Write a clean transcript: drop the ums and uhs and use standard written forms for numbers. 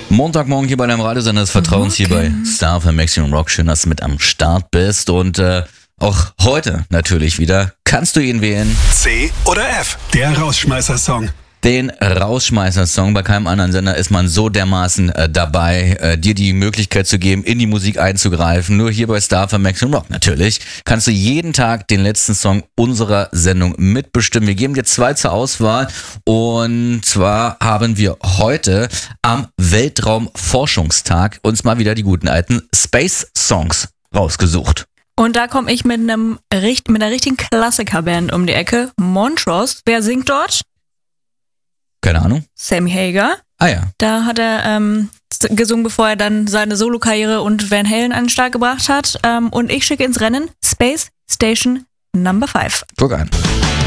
Montagmorgen hier bei deinem Radiosender des Vertrauens, hier bei Star für Maximum Rock. Schön, dass du mit am Start bist. Und auch heute natürlich wieder kannst du ihn wählen. C oder F, der Rausschmeißer-Song. Den Rausschmeißer-Song. Bei keinem anderen Sender ist man so dermaßen dabei, dir die Möglichkeit zu geben, in die Musik einzugreifen. Nur hier bei Star für Maximum Rock natürlich kannst du jeden Tag den letzten Song unserer Sendung mitbestimmen. Wir geben dir 2 zur Auswahl und zwar haben wir heute am Weltraumforschungstag uns mal wieder die guten alten Space Songs rausgesucht. Und da komme ich mit einer richtigen Klassikerband um die Ecke. Montrose. Wer singt dort? Keine Ahnung. Sammy Hagar. Ah ja. Da hat er gesungen, bevor er dann seine Solokarriere und Van Halen an den Start gebracht hat. Und ich schicke ins Rennen Space Station Number 5. Guck an.